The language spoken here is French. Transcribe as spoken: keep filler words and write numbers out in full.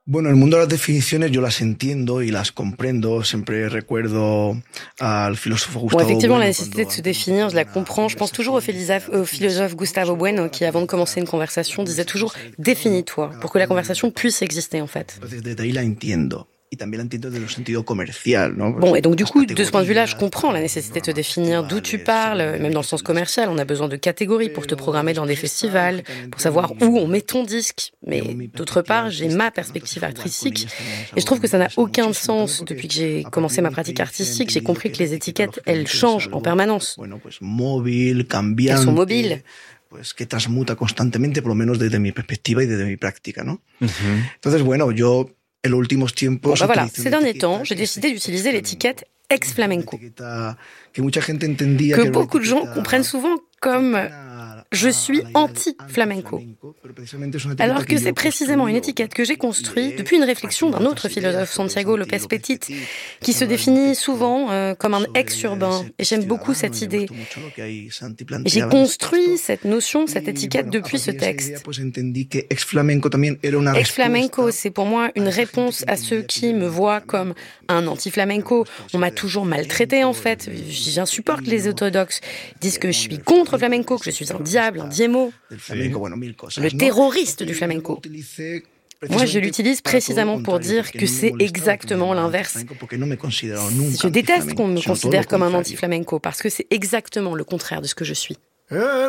Bueno, el mundo de las definiciones yo las entiendo y las comprendo. Siempre recuerdo al filósofo Bon, Gustavo effectivement, la Bueno nécessité de cuando se antes de définir, je la empezar una comprends. Je pense toujours au conversación philosophe, decía au que philosophe Gustavo Bueno, qui, avant de commencer une conversation, disait toujours «définis-toi», pour que la conversation puisse exister, en fait. Entonces, desde ahí la entiendo. Y también la entiendo desde el sentido comercial, ¿no? Bon, et donc du Las coup, de ce point de vue-là, je categorías comprends la para nécessité de te programar définir d'où tu festivales, parles, saber même dans le qué sens temas commercial. On a besoin de catégories pour te Pero programmer dans des después está, festivals, pour lógicamente, savoir mi, où on met ton disque. digamos, Mais mi d'autre perspectiva part, j'ai ma artística, ¿no? Entonces, perspective jugar con artistique. ellas también es Et je algo trouve que que me ça n'a interesa aucun muchísimo, también sens porque depuis que j'ai a partir commencé de ma mi pratique experiencia he artistique. J'ai entendido compris que que la les etiqueta, étiquettes, elles lógicamente, es changent en algo, permanence. bueno, pues móvil, Elles sont mobiles. cambiante, pues que transmuta constantemente, por lo menos desde mi perspectiva y desde mi práctica, ¿no? Ujú. Entonces, bueno, yo en los últimos Bon, tiempos bah voilà, utilicé ces una derniers etiqueta temps, j'ai que es décidé d'utiliser ex-flamenco. l'étiquette ex-flamenco, Una etiqueta que mucha gente entendía que que era una beaucoup de gens comprennent etiqueta souvent comme cercana a, je a suis la idea de anti-flamenco. anti-flamenco, pero precisamente es una etiqueta Alors que que c'est yo he précisément une construido étiquette que j'ai y construite he depuis une réflexion partido d'un de autre otras ideas, philosophe, porque Santiago Santi López López Petit, Petit qui se habla de un définit texto souvent euh, comme un sobre la idea de ex-urbain. ser Et j'aime beaucoup ciudadano cette y me idée. gustó mucho lo que ahí Santi Et j'ai planteaba en ese construit texto. cette notion, cette Y étiquette bueno, a depuis ce partir de esa idea, texte. pues entendí que ex-flamenco también era una Ex-flamenco, respuesta c'est pour moi a une esa gente réponse que à ceux entendía que yo qui era me un voient comme anti-flamenco. un Digamos, anti-flamenco. pues, que On se m'a podía toujours hacer maltraité en flamenco fait. desde J'insupporte les pequeño, orthodoxes. Disent que je suis del contre le flamenco, flamenco, que je suis un etcétera, diable, un hasta diemo, del flamenco, bueno, mil cosas, le ¿no? terroriste du Entonces, yo lo flamenco. utilicé Moi, je precisamente l'utilise para todo lo précisément pour contrario, dire porque que no me c'est molestaba que me exactement llamaran l'inverse. anti-flamenco, porque no me he considerado Je nunca déteste qu'on anti-flamenco, me sino todo lo considère comme un contrario. anti-flamenco parce que c'est exactement le contraire de ce que je suis.